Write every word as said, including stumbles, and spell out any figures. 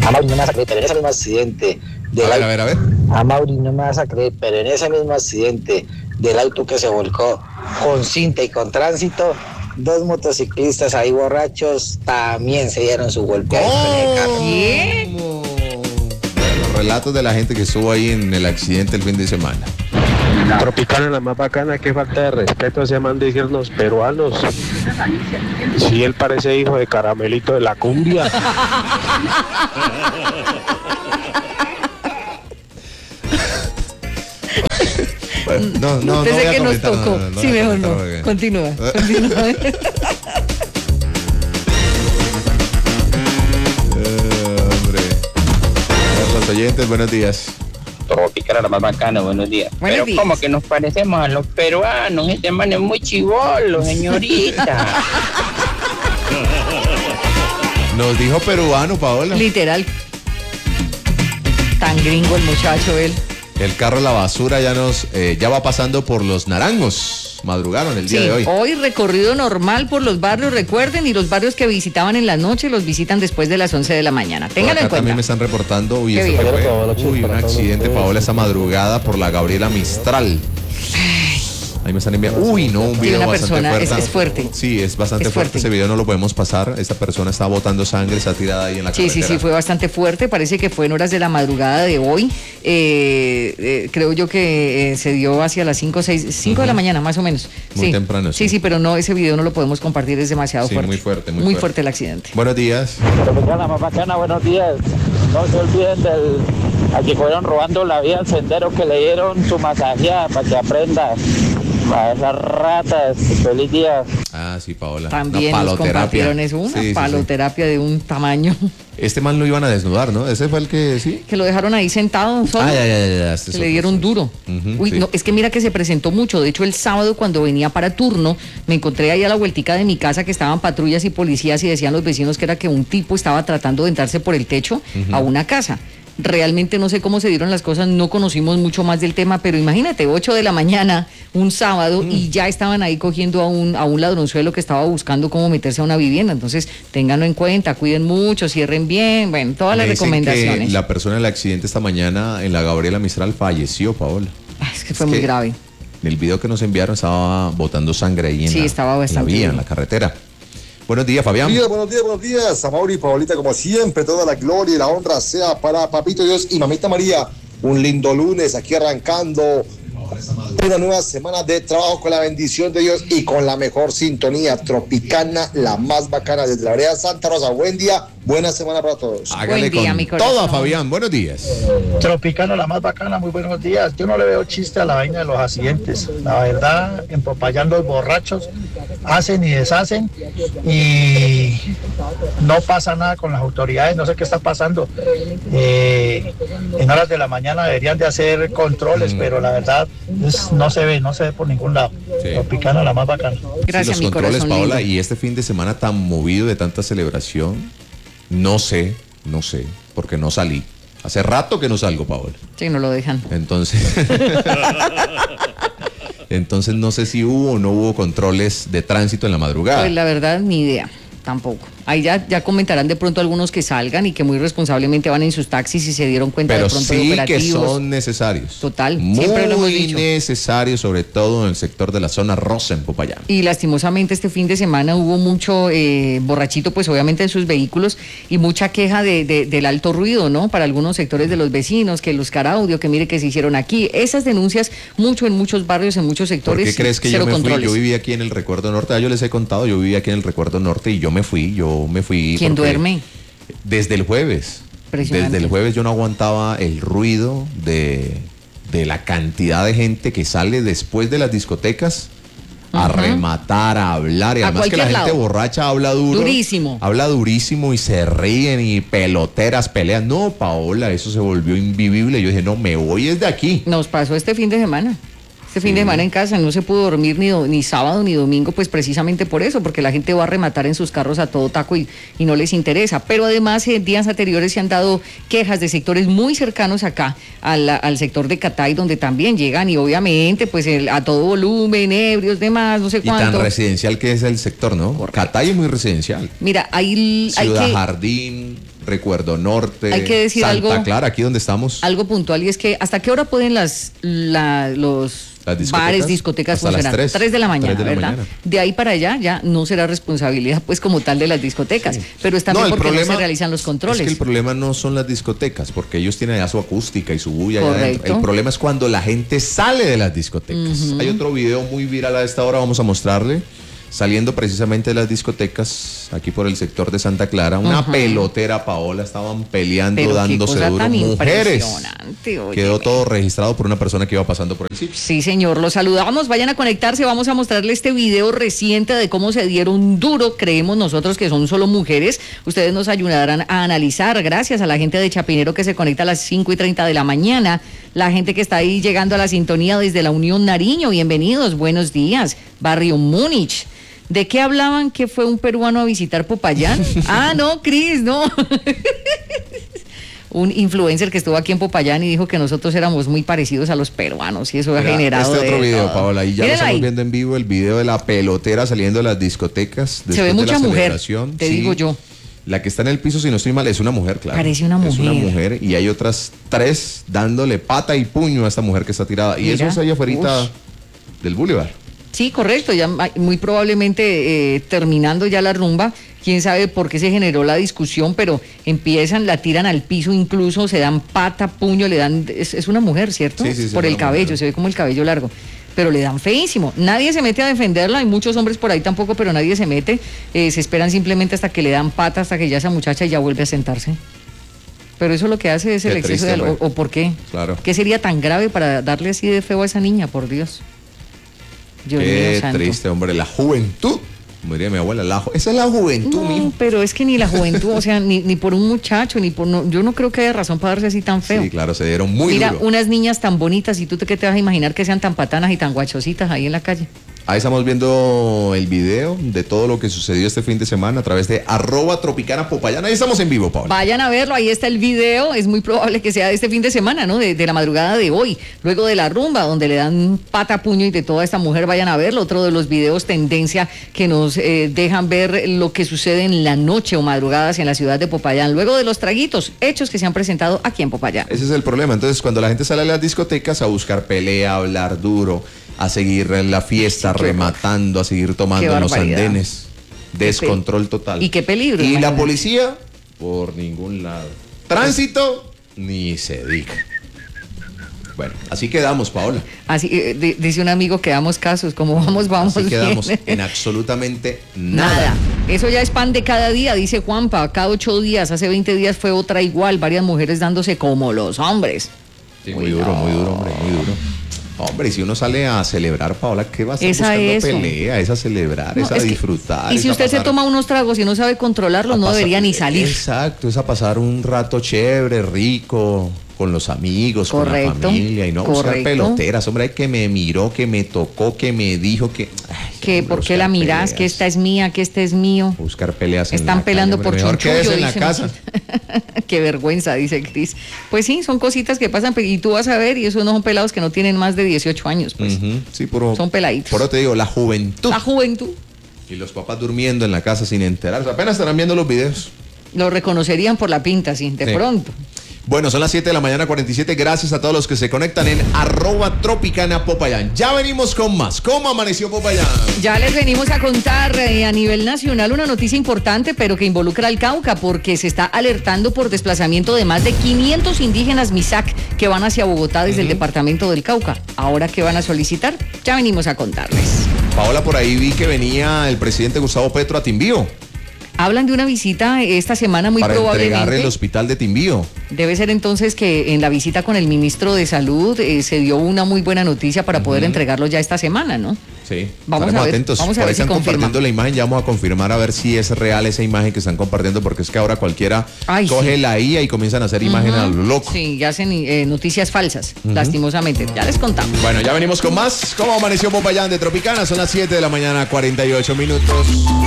Mauri, no me vas a creer, pero en ese mismo accidente del A ver, auto, a ver, a ver. a Mauri, no me vas a creer, pero en ese mismo accidente del auto que se volcó con cinta y con tránsito, dos motociclistas ahí borrachos también se dieron su golpe ahí con el carro. ¿Qué? Los relatos de la gente que estuvo ahí en el accidente el fin de semana. Tropicana, la más bacana, qué falta de respeto se man decirnos peruanos. Si él parece hijo de Caramelito de la cumbia. Bueno, no, no, Pensé no que nos comentar, tocó. no, no, no sí, voy a mejor no. comentar porque- Continúa. Continúa. Eh, hombre. A los oyentes, buenos días. Tropicana, la más bacana, buenos días. Buenos Pero días. como que nos parecemos a los peruanos, este man es muy chivolo, señorita. Nos dijo peruano, Paola. Literal. Tan gringo el muchacho él. El carro de la basura ya nos eh, ya va pasando por los Naranjos. Madrugaron el día Sí, de hoy. hoy recorrido normal por los barrios, recuerden, y los barrios que visitaban en la noche los visitan después de las once de la mañana. Por Ténganlo acá en cuenta. también me están reportando, uy, Qué esto bien. fue, uy, un accidente, Paola, esta madrugada por la Gabriela Mistral. Ahí me están enviando, uy, no, un Sí, video una bastante persona, fuerte. es- es fuerte. Sí, es bastante Es fuerte. fuerte. Ese video no lo podemos pasar. Esta persona está botando sangre, está tirada ahí en la Sí, carretera. sí, sí, fue bastante fuerte. Parece que fue en horas de la madrugada de hoy. Eh, eh, creo yo que eh, se dio hacia las cinco, seis, cinco de la mañana, más o menos. Muy sí. temprano, sí. Sí, sí, pero no, ese video no lo podemos compartir, es demasiado Sí, fuerte. muy fuerte, muy Muy fuerte. fuerte el accidente. Buenos días. Tropicana, más bacana, buenos días. No se olviden del a que fueron robando la vía al sendero que le dieron su masajeada para que aprenda. A esas ratas, feliz día. Ah, sí, Paola. También Una nos paloterapia. compartieron eso, una Sí, sí, sí. paloterapia de un tamaño Este man lo iban a desnudar, ¿no? Ese fue el que, sí. que lo dejaron ahí sentado solo. Ah, ya, ya, ya, ya, este es que le otro, dieron sí. duro. Ujú, Uy, sí. no, es que mira que se presentó mucho. De hecho, el sábado cuando venía para turno, me encontré ahí a la vueltica de mi casa que estaban patrullas y policías y decían los vecinos que era que un tipo estaba tratando de entrarse por el techo a una casa. Realmente no sé cómo se dieron las cosas, no conocimos mucho más del tema, pero imagínate, ocho de la mañana, un sábado, Mm. y ya estaban ahí cogiendo a un, a un ladronzuelo que estaba buscando cómo meterse a una vivienda. Entonces, ténganlo en cuenta, cuiden mucho, cierren bien, bueno, todas Me las dicen recomendaciones. que la persona del accidente esta mañana en la Gabriela Mistral falleció, Paola. Ay, es que fue Es muy que grave. En el video que nos enviaron estaba botando sangre ahí en, Sí, la, estaba en la bastante vía, bien. en la carretera. Buenos días, Fabián. Buenos días, buenos días, buenos días. A Mauri y Paulita, como siempre, toda la gloria y la honra sea para Papito Dios y Mamita María. Un lindo lunes aquí arrancando una nueva semana de trabajo con la bendición de Dios y con la mejor sintonía tropicana, la más bacana desde la vereda Santa Rosa. Buen día, buena semana para todos. Hágale Buen día, con mi corazón. todo, Fabián. Buenos días. Tropicana, la más bacana, muy buenos días. Yo no le veo chiste a la vaina de los accidentes. La verdad, en Popayán los borrachos hacen y deshacen y no pasa nada con las autoridades, no sé qué está pasando. Eh, en horas de la mañana deberían de hacer controles, Mm. pero la verdad es- no se ve, no se ve por ningún lado. Sí. Tropicana, la más bacana. Gracias, Sí, mi los controles, corazón Paola, lindo. y este fin de semana tan movido de tanta celebración, no sé, no sé, porque no salí. Hace rato que no salgo, Paola. Sí, no lo dejan. Entonces, entonces no sé si hubo o no hubo controles de tránsito en la madrugada. Pues la verdad, ni idea, tampoco. Ahí ya, ya comentarán de pronto algunos que salgan y que muy responsablemente van en sus taxis y se dieron cuenta Pero de pronto de sí que operativos. son necesarios. Total, Muy siempre lo hemos dicho. necesarios, sobre todo en el sector de la zona rosa en Popayán. Y lastimosamente este fin de semana hubo mucho eh, borrachito, pues obviamente en sus vehículos y mucha queja de, de- del alto ruido, ¿no? Para algunos sectores de los vecinos, que los caraudio, que mire que se hicieron aquí. Esas denuncias mucho en muchos barrios, en muchos ¿Por sectores. qué crees que yo cero me fui? controles. Yo vivía aquí en el Recuerdo Norte. Ah, yo les he contado, yo vivía aquí en el Recuerdo Norte y yo me fui, yo me fui. ¿Quién porque duerme? Desde el jueves. Impresionante. Desde el jueves yo no aguantaba el ruido de, de la cantidad de gente que sale después de las discotecas a Ujú. rematar, a hablar. Y A además que la cualquier gente lado. borracha habla duro. Durísimo. Habla durísimo y se ríen y peloteras, pelean. No, Paola, eso se volvió invivible. Yo dije, no, me voy desde aquí. Nos pasó este fin de semana. Este fin de semana en casa no se pudo dormir ni, do- ni sábado ni domingo, pues precisamente por eso, porque la gente va a rematar en sus carros a todo taco y, y no les interesa. Pero además, en días anteriores se han dado quejas de sectores muy cercanos acá, al, al sector de Catay, donde también llegan y obviamente, pues el- a todo volumen, ebrios, demás, no sé Y tan cuánto. residencial que es el sector, ¿no? Correcto. Catay es muy residencial. Mira, ahí hay Ciudad que... Jardín. Recuerdo Norte, Hay que decir Santa algo- Clara, aquí donde estamos. Algo puntual, y es que ¿hasta qué hora pueden las la- los Las discotecas, bares, discotecas hasta las funcionar? tres. de la mañana, tres de la ¿verdad? mañana. De ahí para allá ya no será responsabilidad pues como tal de las discotecas, pero está bien el porque no problema se realizan los controles. Es que el problema no son las discotecas, porque ellos tienen allá su acústica y su bulla allá Correcto. adentro. El problema es cuando la gente sale de las discotecas. Ujú. Hay otro video muy viral a esta hora, vamos a mostrarle. Saliendo precisamente de las discotecas, aquí por el sector de Santa Clara, una Ajá. pelotera, Paola, estaban peleando, Pero qué dándose cosa duro. tan Mujeres. impresionante, óyeme. Quedó todo registrado por una persona que iba pasando por el sitio. Sí, señor, los saludamos, vayan a conectarse, vamos a mostrarle este video reciente de cómo se dieron duro, creemos nosotros que son solo mujeres, ustedes nos ayudarán a analizar, gracias a la gente de Chapinero que se conecta a las cinco y treinta de la mañana, la gente que está ahí llegando a la sintonía desde la Unión Nariño, bienvenidos, buenos días, Barrio Múnich. ¿De qué hablaban que fue un peruano a visitar Popayán? Ah, no, Cris, no. Un influencer que estuvo aquí en Popayán y dijo que nosotros éramos muy parecidos a los peruanos y eso ha Mira, generado este otro de video, todo. Paola, y ya lo Mírenlo estamos ahí. viendo en vivo, el video de la pelotera saliendo de las discotecas. Se después ve de mucha la mujer, celebración. te digo yo. La que está en el piso, si no estoy mal, es una mujer, claro. Parece una Es una mujer. mujer y hay otras tres dándole pata y puño a esta mujer que está tirada. Y Mira, eso es ahí afuera ush. del Boulevard. Sí, correcto, ya ma- muy probablemente eh, terminando ya la rumba, quién sabe por qué se generó la discusión, pero empiezan, la tiran al piso incluso, se dan pata, puño, le dan, es, es una mujer, ¿cierto? Sí, sí, sí, por el una cabello, mujer. se ve como el cabello largo, pero le dan feísimo, nadie se mete a defenderla, hay muchos hombres por ahí tampoco, pero nadie se mete, eh, se esperan simplemente hasta que le dan pata, hasta que ya esa muchacha ya vuelve a sentarse. Pero eso lo que hace es el Qué exceso triste, de algo, hombre. o, o por qué, Claro. ¿qué sería tan grave para darle así de feo a esa niña, por Dios? Dios mío Qué santo. triste, hombre. La juventud. Como diría mi abuela, la ju- esa es la juventud, No, mijo. pero es que ni la juventud, o sea, ni, ni por un muchacho, ni por... No, yo no creo que haya razón para darse así tan feo. Sí, claro, se dieron muy Mira, duro. unas niñas tan bonitas, ¿y tú te, qué te vas a imaginar que sean tan patanas y tan guachositas ahí en la calle? Ahí estamos viendo el video de todo lo que sucedió este fin de semana a través de arroba tropicana Popayán. Ahí estamos en vivo, Paola. Vayan a verlo, ahí está el video, es muy probable que sea de este fin de semana, ¿no? De, de la madrugada de hoy, luego de la rumba, donde le dan pata, puño y de toda esta mujer, vayan a verlo. Otro de los videos tendencia que nos eh, dejan ver lo que sucede en la noche o madrugadas en la ciudad de Popayán, luego de los traguitos, hechos que se han presentado aquí en Popayán. Ese es el problema. Entonces, cuando la gente sale a las discotecas a buscar pelea, a hablar duro, a seguir en la fiesta, Sí, qué rematando, a seguir tomando Qué en los barbaridad. andenes. Descontrol total. Y qué peligro, Y la imagínate. policía, por ningún lado. Tránsito, ni se diga. Bueno, así quedamos, Paola. Así eh, di- dice un amigo que damos casos, como vamos, vamos. Así quedamos bien. en absolutamente nada. Nada. Eso ya es pan de cada día, dice Juanpa. Cada ocho días, hace veinte días fue otra igual, varias mujeres dándose como los hombres. Sí, muy duro, muy duro, hombre, muy duro. Hombre, y si uno sale a celebrar, Paola, ¿qué va a estar Esa buscando eso. pelea? Es a celebrar, No, es a es que- disfrutar. y es si a usted se pasar- toma unos tragos y no sabe controlarlos, a no pasar- debería ni salir. Exacto, es a pasar un rato chévere, rico, con los amigos, con la Correcto, familia, y no a buscar correcto. peloteras. Hombre, hay que me miró, que me tocó, que me dijo, que... Ay, Que hombre, por qué la buscar mirás, que peleas. esta es mía, que este es mío. Buscar peleas en Están la pelando calle, por hombre, mejor chunchullo, quédese en la dicen. casa. Qué vergüenza, dice Cris. Pues sí, son cositas que pasan, y tú vas a ver, y esos no son pelados que no tienen más de dieciocho años, pues. Ujú, sí, puro, Son peladitos. Por eso te digo, la juventud. La juventud. Y los papás durmiendo en la casa sin enterarse. Apenas estarán viendo los videos. Lo reconocerían por la pinta, sí, de Sí. pronto. Bueno, son las siete de la mañana, cuarenta y siete. Gracias a todos los que se conectan en arroba tropicana Popayán. Ya venimos con más. ¿Cómo amaneció Popayán? Ya les venimos a contar eh, a nivel nacional una noticia importante, pero que involucra al Cauca, porque se está alertando por desplazamiento de más de quinientos indígenas Misak que van hacia Bogotá desde el departamento del Cauca. Ahora, ¿qué van a solicitar? Ya venimos a contarles. Paola, por ahí vi que venía el presidente Gustavo Petro a Timbío Hablan de una visita esta semana muy para entregar probablemente. el hospital de Timbío. Debe ser entonces que en la visita con el ministro de Salud eh, se dio una muy buena noticia para poder entregarlo ya esta semana, ¿no? Sí, Vamos estaremos a ver, atentos. vamos a por ver ahí si están confirma. compartiendo la imagen, ya vamos a confirmar a ver si es real esa imagen que están compartiendo, porque es que ahora cualquiera Ay, coge sí. la I A y comienzan a hacer imagen a lo loco. Sí, ya hacen eh, noticias falsas, lastimosamente. Ya les contamos. Bueno, ya venimos con más. ¿Cómo amaneció Popayán de Tropicana? Son las siete de la mañana, cuarenta y ocho minutos.